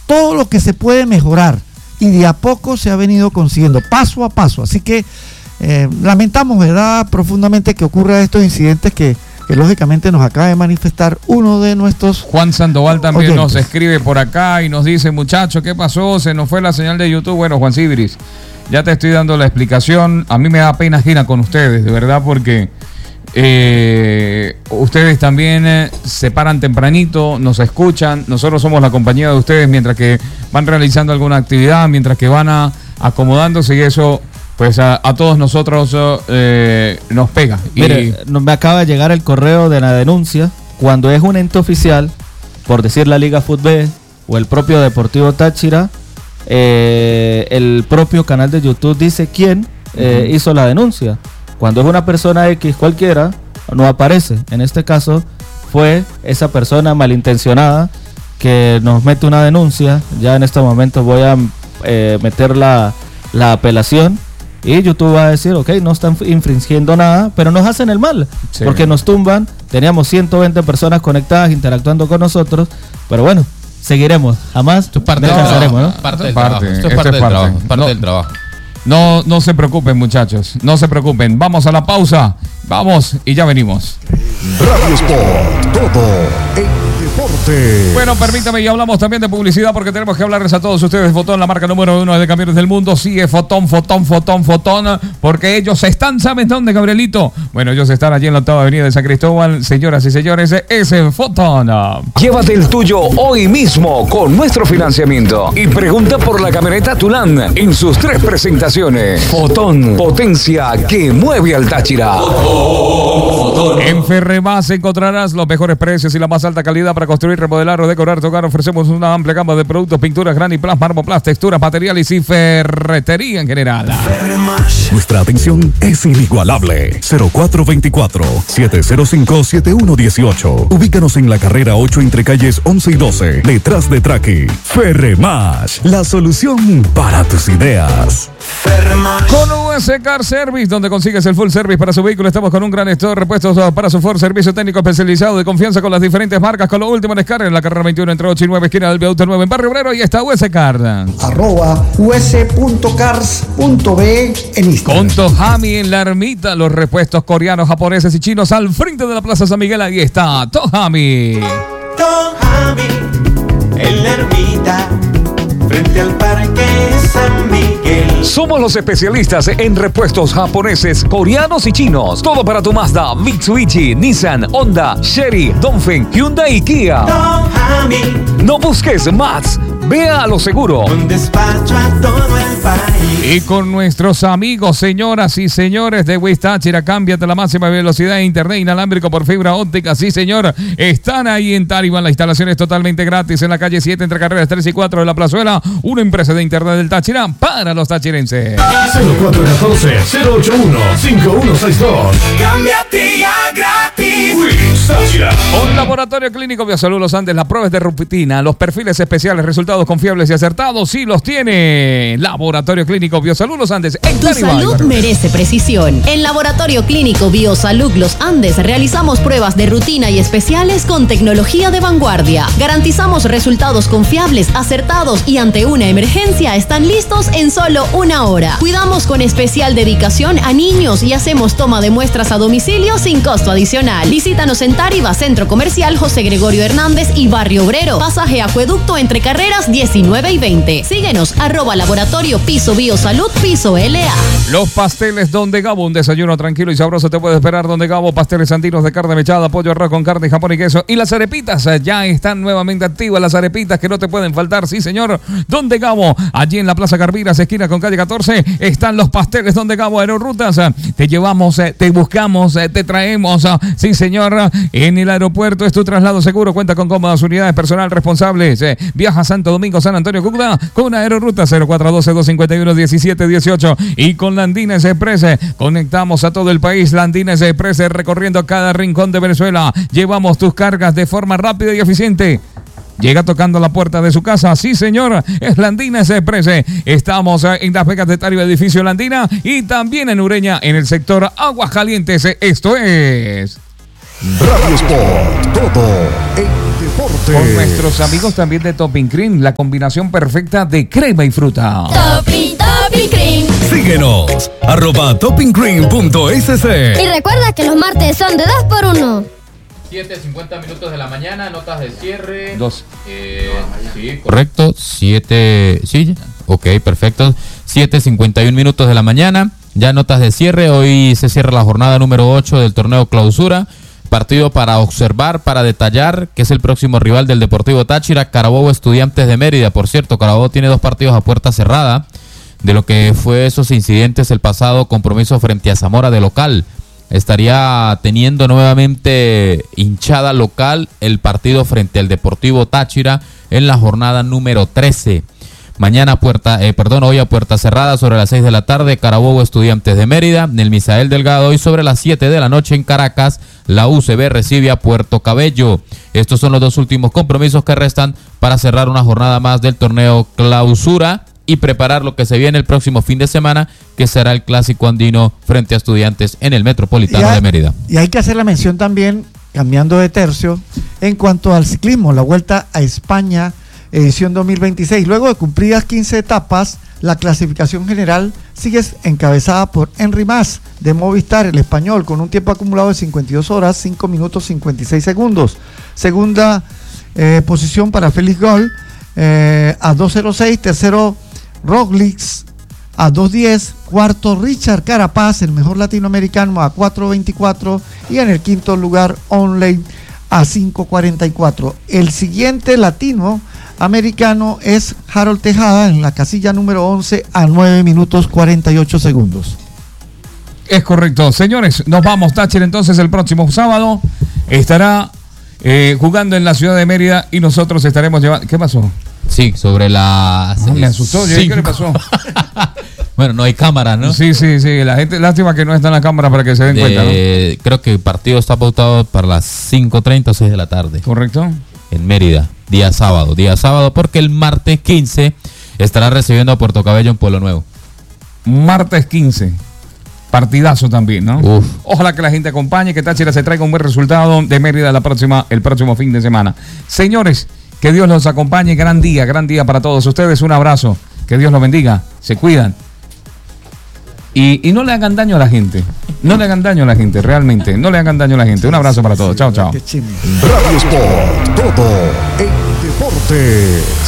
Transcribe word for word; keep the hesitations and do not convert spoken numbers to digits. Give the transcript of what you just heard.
todo lo que se puede mejorar y de a poco se ha venido consiguiendo, paso a paso. Así que eh, lamentamos, ¿verdad?, profundamente que ocurra estos incidentes que, que lógicamente nos acaba de manifestar uno de nuestros... Juan Sandoval también oyentes. nos escribe por acá y nos dice, muchachos, ¿qué pasó? Se nos fue la señal de YouTube. Bueno, Juan Sibris, ya te estoy dando la explicación. A mí me da pena ajena con ustedes, de verdad, porque eh, ustedes también eh, se paran tempranito, nos escuchan. Nosotros somos la compañía de ustedes mientras que van realizando alguna actividad, mientras que van a, acomodándose, y eso pues a, a todos nosotros eh, nos pega. Mire, y... me acaba de llegar el correo de la denuncia. Cuando es un ente oficial, por decir la Liga Fútbol o el propio Deportivo Táchira, eh, el propio canal de YouTube dice quién eh, uh-huh. hizo la denuncia. Cuando es una persona X cualquiera, no aparece. En este caso fue esa persona malintencionada que nos mete una denuncia. Ya en este momento voy a eh, meter la, la apelación. Y YouTube va a decir, ok, no están infringiendo nada, pero nos hacen el mal, sí. porque nos tumban. Teníamos ciento veinte personas conectadas interactuando con nosotros, pero bueno, seguiremos. Jamás Esto es parte descansaremos, del ¿no? Parte del parte, trabajo. Esto es esto parte es del parte. trabajo. Parte No. del trabajo. No, no se preocupen, muchachos, no se preocupen. Vamos a la pausa, vamos y ya venimos. Radio Sport, todo en deporte. Bueno, permítame, y hablamos también de publicidad porque tenemos que hablarles a todos ustedes. Fotón, la marca número uno de camiones del mundo. Sigue Fotón, Fotón, Fotón, Fotón, porque ellos están, ¿saben dónde, Gabrielito? Bueno, ellos están allí en la octava avenida de San Cristóbal. Señoras y señores, es el Fotón. Llévate el tuyo hoy mismo con nuestro financiamiento y pregunta por la camioneta Tulan en sus tres presentaciones. Fotón, potencia que mueve al Táchira. En Ferremás encontrarás los mejores precios y la más alta calidad para construir, remodelar o decorar tu hogar. Ofrecemos una amplia gama de productos, pinturas, graniplas, mármoplas, texturas, materiales y ferretería en general. Nuestra atención es inigualable. cero cuatro dos cuatro, siete cero cinco, siete uno uno ocho. Ubícanos en la carrera ocho entre calles once y doce, detrás de Traqui. Ferremás, la solución para tus ideas. Con U S Car Service, donde consigues el full service para su vehículo. Estamos con un gran store de repuestos para su Ford, servicio técnico especializado de confianza con las diferentes marcas, con lo último en descarga en la carrera veintiuno entre ocho y nueve, esquina del Viaducto nueve en Barrio Obrero. Y está U S Car. Arroba us.cars.be en Instagram. Con Tohami en la ermita, los repuestos coreanos, japoneses y chinos al frente de la Plaza San Miguel. Ahí está Tohami. Tohami en la ermita, frente al Parque San Miguel. Somos los especialistas en repuestos japoneses, coreanos y chinos. Todo para tu Mazda, Mitsubishi, Nissan, Honda, Chery, Dongfeng, Hyundai y Kia. Tohami. No busques más. Vea a lo seguro. Un despacho a todo el país. Y con nuestros amigos, señoras y señores de Wish Táchira, cámbiate la máxima velocidad de internet inalámbrico por fibra óptica. Sí, señor. Están ahí en Tarima. La instalación es totalmente gratis en la calle siete entre carreras tres y cuatro de la Plazuela. Una empresa de internet del Táchira para los tachirenses. cero cuatro uno cuatro, cero ocho uno, cinco uno seis dos. Cámbiate ya gratis. Wish Táchira. Un laboratorio clínico Biosalud Los Andes, las pruebas de rutina, los perfiles especiales, resultados confiables y acertados, sí los tiene. Laboratorio Clínico Biosalud Los Andes. En Tu salud merece precisión. En Laboratorio Clínico Biosalud Los Andes realizamos pruebas de rutina y especiales con tecnología de vanguardia. Garantizamos resultados confiables, acertados y ante una emergencia están listos en solo una hora. Cuidamos con especial dedicación a niños y hacemos toma de muestras a domicilio sin costo adicional. Visítanos en Táriba, Centro Comercial José Gregorio Hernández y Barrio Obrero. Pasaje Acueducto entre carreras diecinueve y veinte. Síguenos, arroba laboratorio piso biosalud piso L A. Los pasteles Donde Gabo, un desayuno tranquilo y sabroso te puede esperar Donde Gabo. Pasteles andinos de carne mechada, pollo arroz con carne, jamón y queso. Y las arepitas ya están nuevamente activas, las arepitas que no te pueden faltar, sí señor. Donde Gabo, allí en la Plaza Carviras, esquina con calle catorce, están los pasteles Donde Gabo. Aerorrutas, te llevamos, te buscamos, te traemos, sí señor. En el aeropuerto es tu traslado seguro, cuenta con cómodas unidades, personal responsables. Viaja a Santo Domingo, San Antonio, Cúcuta, con Aerorruta cero cuatro uno dos, dos cinco uno, uno siete uno ocho. Y con Landines Express conectamos a todo el país. Landines Express recorriendo cada rincón de Venezuela. Llevamos tus cargas de forma rápida y eficiente. Llega tocando la puerta de su casa. Sí, señor. Es Landines Express. Estamos en Las Vegas de Táriba, edificio Landina. Y también en Ureña, en el sector Aguascalientes. Esto es Radio Sport, todo en deporte. deportes. Con nuestros amigos también de Topping Cream, la combinación perfecta de crema y fruta. Topping, Topping Cream. Síguenos, arroba topping cream punto s c. Y recuerda que los martes son de dos por uno. siete cincuenta minutos de la mañana, notas de cierre. Dos. Eh, sí, correcto. siete, sí, ok, perfecto. siete cincuenta y uno minutos de la mañana, ya notas de cierre. Hoy se cierra la jornada número ocho del torneo Clausura. Partido para observar, para detallar, que es el próximo rival del Deportivo Táchira, Carabobo Estudiantes de Mérida. Por cierto, Carabobo tiene dos partidos a puerta cerrada de lo que fue esos incidentes el pasado compromiso frente a Zamora de local. Estaría teniendo nuevamente hinchada local el partido frente al Deportivo Táchira en la jornada número trece. Mañana puerta, eh, perdón, hoy a puerta cerrada sobre las seis de la tarde, Carabobo Estudiantes de Mérida, en el Misael Delgado, y sobre las siete de la noche en Caracas, la U C B recibe a Puerto Cabello. Estos son los dos últimos compromisos que restan para cerrar una jornada más del torneo Clausura y preparar lo que se viene el próximo fin de semana, que será el Clásico Andino frente a Estudiantes en el Metropolitano hay, de Mérida. Y hay que hacer la mención también, cambiando de tercio, en cuanto al ciclismo, la Vuelta a España, edición dos mil veintiséis. Luego de cumplidas quince etapas, la clasificación general sigue encabezada por Henry Mas de Movistar, el español, con un tiempo acumulado de cincuenta y dos horas, cinco minutos, cincuenta y seis segundos. Segunda eh, posición para Félix Gol eh, a dos cero seis, tercero Roglic a dos diez, cuarto Richard Carapaz, el mejor latinoamericano, a cuatro veinticuatro, y en el quinto lugar Onley a cinco cuarenta y cuatro. El siguiente latino americano es Harold Tejada en la casilla número once a nueve minutos cuarenta y ocho segundos. Es correcto. Señores, nos vamos. Táchira entonces el próximo sábado estará eh, jugando en la ciudad de Mérida y nosotros estaremos llevando... ¿Qué pasó? Sí, sobre la... No, me asustó. ¿Qué le pasó? Bueno, no hay cámara, ¿no? Sí, sí, sí. La gente, lástima que no está en la cámara para que se den de, cuenta, ¿no? Creo que el partido está pautado para las cinco treinta o seis de la tarde. Correcto. En Mérida, día sábado. Día sábado porque el martes quince estará recibiendo a Puerto Cabello en Pueblo Nuevo. Martes quince. Partidazo también, ¿no? Uf. Ojalá que la gente acompañe, que Táchira se traiga un buen resultado de Mérida la próxima, el próximo fin de semana. Señores, que Dios los acompañe. Gran día, gran día para todos ustedes. Un abrazo. Que Dios los bendiga. Se cuidan. Y, y no le hagan daño a la gente. No le hagan daño a la gente, realmente. No le hagan daño a la gente. Un abrazo para todos. Chao, chao. Radio Sport, todo en deportes.